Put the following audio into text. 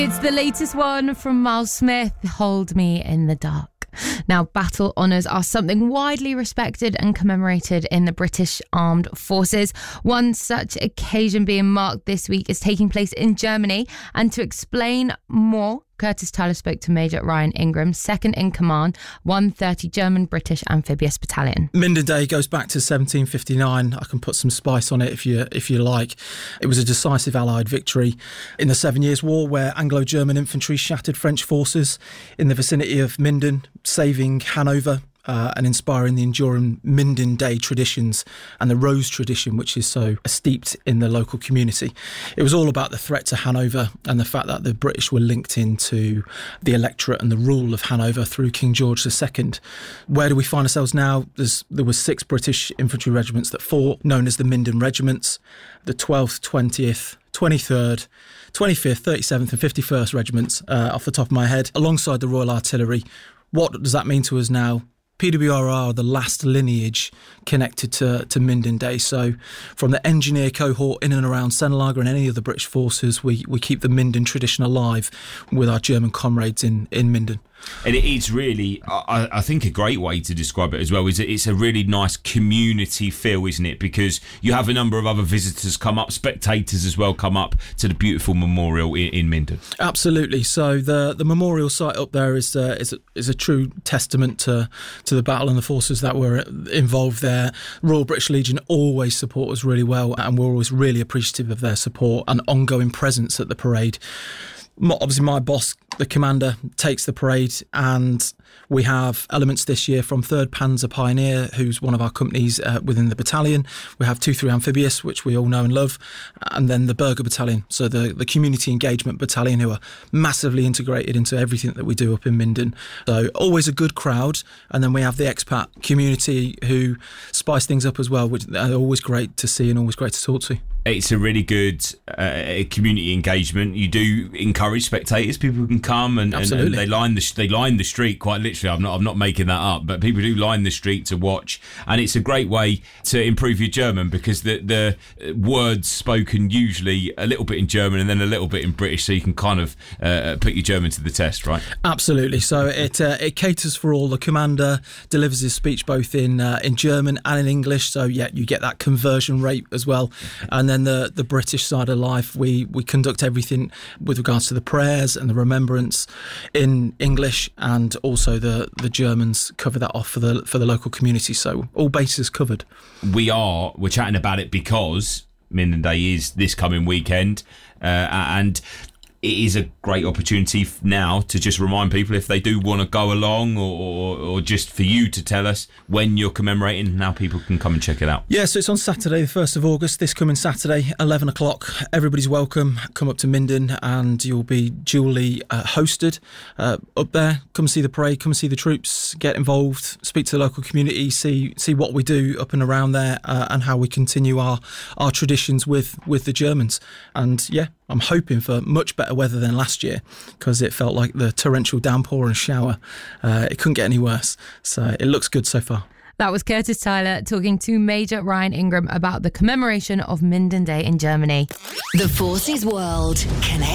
It's the latest one from Miles Smith, Hold Me in the Dark. Now, battle honours are something widely respected and commemorated in the British Armed Forces. One such occasion being marked this week is taking place in Germany. And to explain more, Curtis Tyler spoke to Major Ryan Ingram, second in command, 130 German British Amphibious Battalion. Minden Day goes back to 1759. I can put some spice on it if you like. It was a decisive Allied victory in the 7 Years' War, where Anglo-German infantry shattered French forces in the vicinity of Minden, saving Hanover. And inspiring the enduring Minden Day traditions and the Rose tradition, which is so steeped in the local community. It was all about the threat to Hanover and the fact that the British were linked into the electorate and the rule of Hanover through King George II. Where do we find ourselves now? There were 6 British infantry regiments that fought, known as the Minden Regiments, the 12th, 20th, 23rd, 25th, 37th and 51st Regiments, off the top of my head, alongside the Royal Artillery. What does that mean to us now? PWR are the last lineage connected to Minden Day. So from the engineer cohort in and around Sennelager and any of the British forces, we keep the Minden tradition alive with our German comrades in Minden. And it's really, I think, a great way to describe it as well is it's a really nice community feel, isn't it? Because you have a number of other visitors come up, spectators as well come up to the beautiful memorial in Minden. Absolutely. So the memorial site up there is a true testament to the battle and the forces that were involved there. Royal British Legion always support us really well, and we're always really appreciative of their support and ongoing presence at the parade. Obviously, my boss, the commander, takes the parade, and we have elements this year from 3rd Panzer Pioneer, who's one of our companies within the battalion. We have 2-3 Amphibious, which we all know and love, and then the Burger Battalion, so the Community Engagement Battalion, who are massively integrated into everything that we do up in Minden. So always a good crowd, and then we have the expat community who spice things up as well, which are always great to see and always great to talk to. It's a really good community engagement. You do encourage spectators; people can come and they line the street quite literally. I'm not making that up, but people do line the street to watch, and it's a great way to improve your German because the words spoken usually a little bit in German and then a little bit in British, so you can kind of put your German to the test, right? Absolutely. So it caters for all. The commander delivers his speech both in German and in English. So yeah, you get that conversion rate as well, and then the British side of life, we conduct everything with regards to the prayers and the remembrance in English, and also the Germans cover that off for the local community. So all bases covered. We're chatting about it because Minden Day is this coming weekend, and it is a great opportunity now to just remind people if they do want to go along or just for you to tell us when you're commemorating, now people can come and check it out. Yeah, so it's on Saturday, the 1st of August, this coming Saturday, 11 o'clock. Everybody's welcome. Come up to Minden and you'll be duly hosted up there. Come see the parade, come see the troops, get involved, speak to the local community, see what we do up and around there and how we continue our traditions with the Germans. And yeah, I'm hoping for much better weather than last year because it felt like the torrential downpour and shower. It couldn't get any worse. So it looks good so far. That was Curtis Tyler talking to Major Ryan Ingram about the commemoration of Minden Day in Germany. The Forces World Connect.